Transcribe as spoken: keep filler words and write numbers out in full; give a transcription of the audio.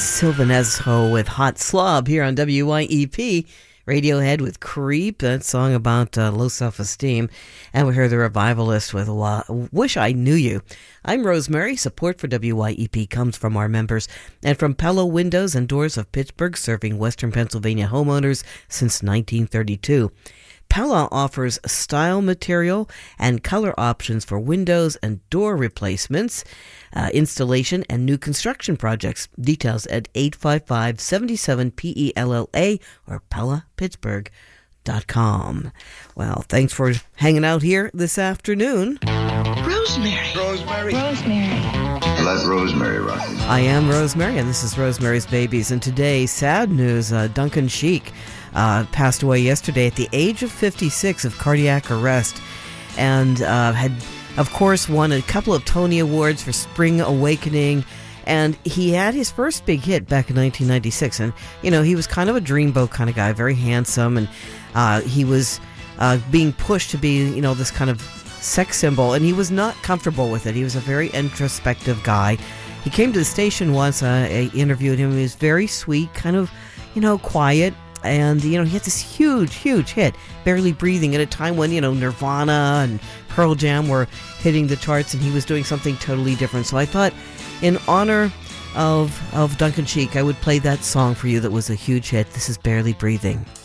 Sylvanesco with Hot Slob here on W Y E P. Radiohead with Creep, that song about uh, low self-esteem. And we heard the Revivalist with uh, Wish I Knew You. I'm Rosemary. Support for W Y E P comes from our members and from Pella Windows and Doors of Pittsburgh, serving Western Pennsylvania homeowners since nineteen thirty-two. Pella offers style, material, and color options for windows and door replacements, uh, installation, and new construction projects. Details at eight five five, seven seven, P E L L A or pella pittsburgh dot com. Well, thanks for hanging out here this afternoon. Rosemary. Rosemary. Rosemary. Let Rosemary rock. I am Rosemary, and this is Rosemary's Babies. And today, sad news, uh, Duncan Sheik Uh, passed away yesterday at the age of fifty-six of cardiac arrest, and uh, had, of course, won a couple of Tony Awards for Spring Awakening, and he had his first big hit back in nineteen ninety-six, and, you know, he was kind of a dreamboat kind of guy, very handsome, and uh, he was uh, being pushed to be, you know, this kind of sex symbol, and he was not comfortable with it. He was a very introspective guy. He came to the station once, uh, I interviewed him. He was very sweet, kind of, you know, quiet. And, you know, he had this huge, huge hit, Barely Breathing, at a time when, you know, Nirvana and Pearl Jam were hitting the charts, and he was doing something totally different. So I thought, in honor of, of Duncan Sheik, I would play that song for you that was a huge hit. This is Barely Breathing.